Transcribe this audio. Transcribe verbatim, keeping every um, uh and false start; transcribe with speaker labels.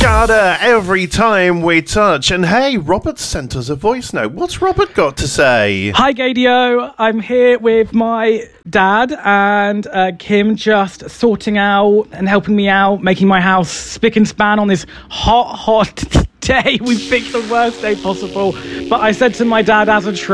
Speaker 1: harder every time we touch. And hey, Robert sent us a voice note. What's Robert got to say?
Speaker 2: Hi, Gadio. I'm here with my dad and uh, Kim, just sorting out and helping me out, making my house spick and span on this hot, hot day. We picked the worst day possible. But I said to my dad, as a